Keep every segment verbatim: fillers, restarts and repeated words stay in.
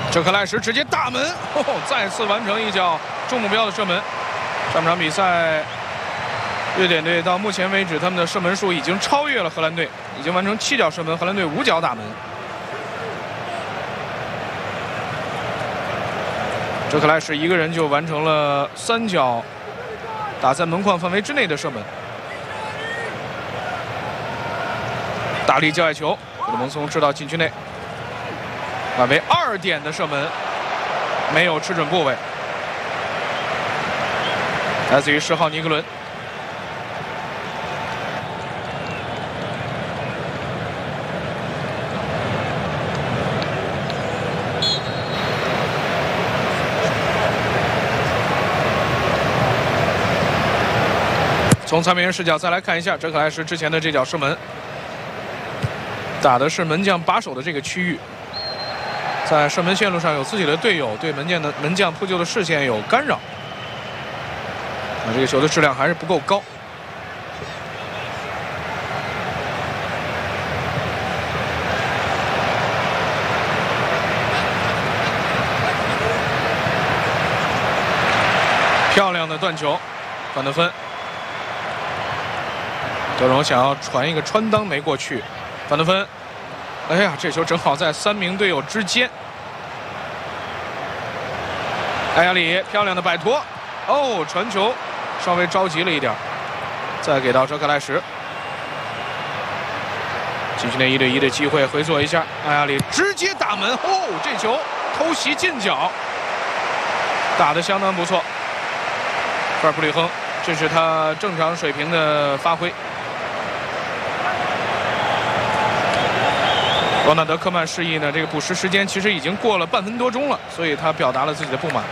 这克莱什直接大门，哦，再次完成一脚中目标的射门。上场比赛，瑞典队到目前为止，他们的射门数已经超越了荷兰队，已经完成七脚射门，荷兰队五脚打门。这克莱什一个人就完成了三脚打在门框范围之内的射门。大力界外球，布鲁蒙松掷到禁区内。 外围二点的射门，没有吃准部位，来自于十号尼格伦。从裁判员视角再来看一下哲克莱什之前的这脚射门，打的是门将把守的这个区域。 在射门线路上有自己的队友，对门将的门将扑救的视线有干扰。那这个球的质量还是不够高。漂亮的断球，范德芬。德容想要传一个穿裆没过去，范德芬。 哎呀，这球正好在三名队友之间。埃亚里漂亮的摆脱，哦，传球稍微着急了一点，再给到哲克莱什。禁区内一对一的机会，回做一下，埃亚里直接打门，哦，这球偷袭近角，打得相当不错。科尔布里亨，这是他正常水平的发挥。 罗纳德·科曼示意呢，这个补时时间其实已经过了半分多钟了，所以他表达了自己的不满。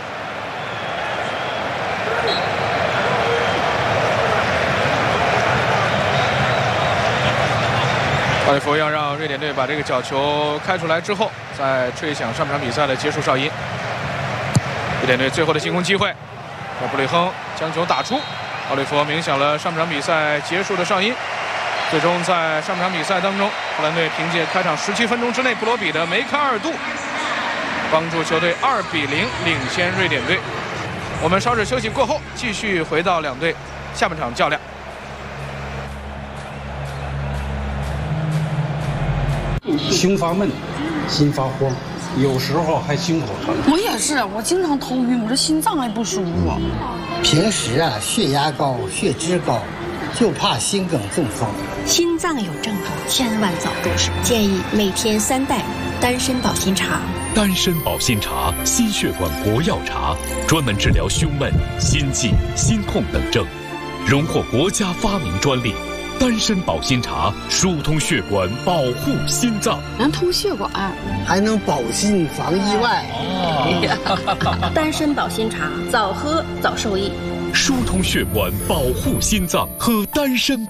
奥利弗要让瑞典队把这个角球开出来之后，再吹响上场比赛的结束哨音。瑞典队最后的进攻机会，布里亨将球打出，奥利弗鸣响了上场比赛结束的哨音。 最终在上场比赛当中，荷兰队凭借开场十七分钟之内布罗比的梅开二度，帮助球队二比零领先瑞典队。我们稍事休息过后，继续回到两队下半场较量。 心发闷，心发慌，有时候还心口疼。 我也是，我经常头晕，我这心脏还不舒服。 平时啊，血压高，血脂高。 就怕心梗中风， 心脏有症状，千万早重视。建议每天三袋丹参保心茶。 丹参保心茶，心血管国药茶，专门治疗胸闷、心悸、心痛等症，荣获国家发明专利。丹参保心茶疏通血管，保护心脏， 能通血管， 还能保心防意外。 哦、丹参保心茶，早喝早受益。 疏通血管，保护心脏，喝丹参。